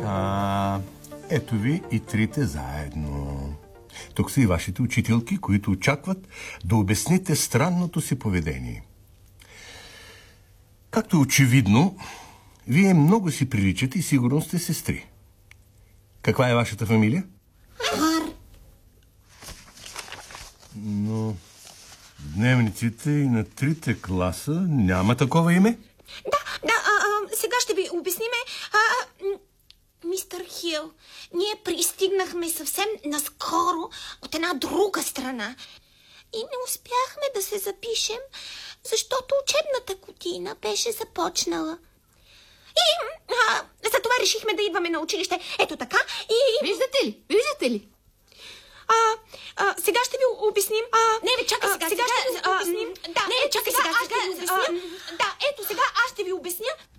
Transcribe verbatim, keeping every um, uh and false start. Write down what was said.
А, ето ви и трите заедно. Тук са и вашите учителки, които очакват да обясните странното си поведение. Както е очевидно, вие много си приличате и сигурно сте сестри. Каква е вашата фамилия? Хар. Но в дневниците и на трите класа няма такова име? Да, да, а, а, сега ще ви обясниме. А, а, мистер Хил, ние пристигнахме съвсем наскоро от една друга страна и не успяхме да се запишем, защото учебната година беше започнала. И а, за това решихме да идваме на училище. Ето така и... Виждате ли? Виждате ли? А, а, сега ще ви обясним. А, не, бе, чакай сега. Сега, сега ще ви а, обясним. а, Да, не, ето чакай сега, сега. аз ще ви обясня. Да, ето сега аз ще ви обясня